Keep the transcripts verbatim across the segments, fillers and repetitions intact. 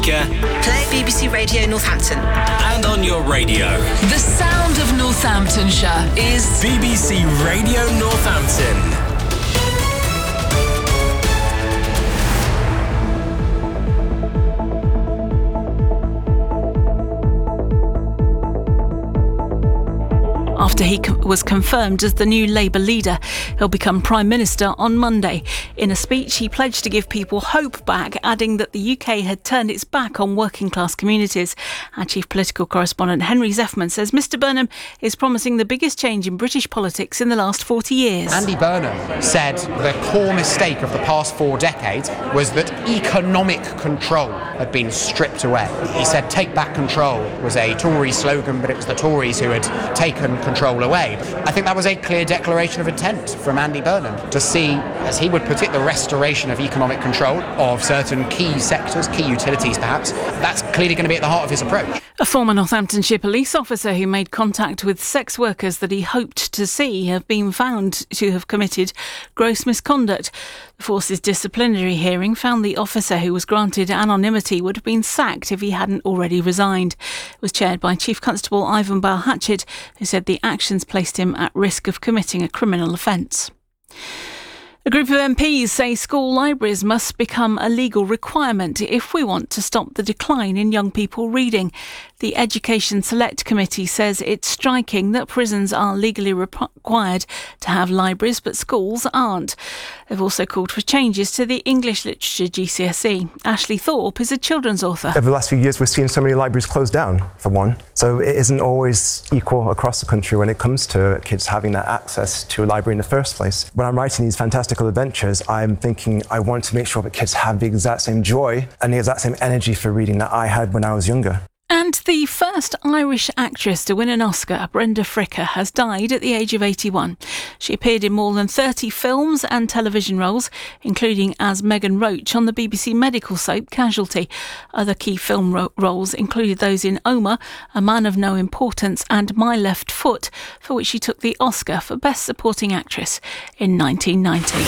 Play B B C Radio Northampton. And on your radio. The sound of Northamptonshire is B B C Radio Northampton. After he com- was confirmed as the new Labour leader, he'll become Prime Minister on Monday. In a speech, he pledged to give people hope back, adding that the U K had turned its back on working class communities. Our chief political correspondent Henry Zeffman says Mr Burnham is promising the biggest change in British politics in the last forty years. Andy Burnham said the core mistake of the past four decades was that economic control had been stripped away. He said take back control was a Tory slogan, but it was the Tories who had taken control away. I think that was a clear declaration of intent from Andy Burnham to see, as he would put it, the restoration of economic control of certain key sectors, key utilities perhaps. That's clearly going to be at the heart of his approach. A former Northamptonshire police officer who made contact with sex workers that he hoped to see have been found to have committed gross misconduct. The force's disciplinary hearing found the officer, who was granted anonymity, would have been sacked if he hadn't already resigned. It was chaired by Chief Constable Ivan Bale-Hatchett, who said the actions placed him at risk of committing a criminal offence. A group of M Ps say school libraries must become a legal requirement if we want to stop the decline in young people reading. The Education Select Committee says it's striking that prisons are legally required to have libraries, but schools aren't. They've also called for changes to the English Literature G C S E. Ashley Thorpe is a children's author. Over the last few years, we've seen so many libraries close down, for one. So it isn't always equal across the country when it comes to kids having that access to a library in the first place. When I'm writing these fantastical adventures, I'm thinking I want to make sure that kids have the exact same joy and the exact same energy for reading that I had when I was younger. And the first Irish actress to win an Oscar, Brenda Fricker, has died at the age of eighty-one. She appeared in more than thirty films and television roles, including as Megan Roach on the B B C medical soap Casualty. Other key film ro- roles included those in Omar, A Man of No Importance and My Left Foot, for which she took the Oscar for Best Supporting Actress in nineteen ninety.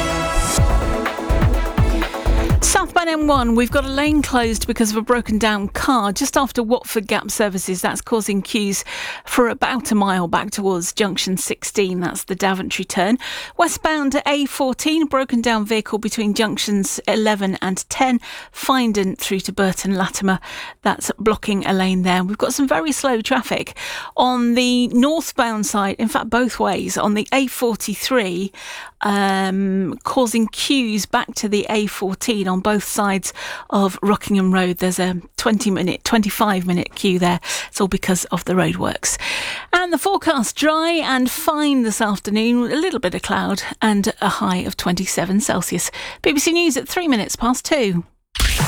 Southbound M one, we've got a lane closed because of a broken down car just after Watford Gap Services. That's causing queues for about a mile back towards junction sixteen. That's the Daventry turn. Westbound A fourteen, broken down vehicle between junctions eleven and ten. Findon through to Burton Latimer. That's blocking a lane there. We've got some very slow traffic on the northbound side, in fact both ways, on the A forty-three, um, causing queues back to the A fourteen on both sides of Rockingham Road. There's a twenty minute, twenty-five minute queue there. It's all because of the roadworks. And the forecast, dry and fine this afternoon, a little bit of cloud and a high of twenty-seven Celsius. B B C News at three minutes past two.